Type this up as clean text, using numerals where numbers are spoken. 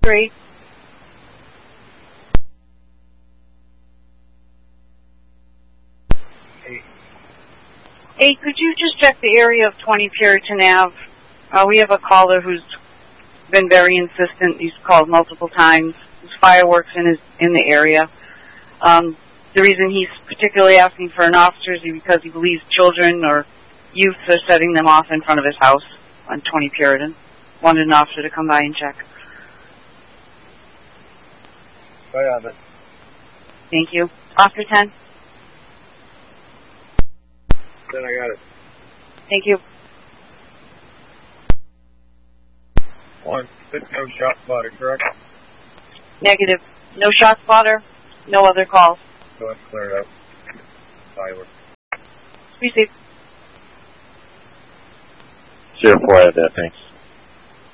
3. Hey, could you just check the area of 20 Puritan Ave? We have a caller who's been very insistent. He's called multiple times. There's fireworks in the area. The reason he's particularly asking for an officer is because he believes children or youth are setting them off in front of his house on 20 Puritan. Wanted an officer to come by and check. I have it. Thank you. Officer 10. Then I got it. Thank you. 1, 6, no shot spotted, correct? Negative. No shot spotter. No other calls. So let's clear it up. Fireworks. Received. 04, I have that, thanks.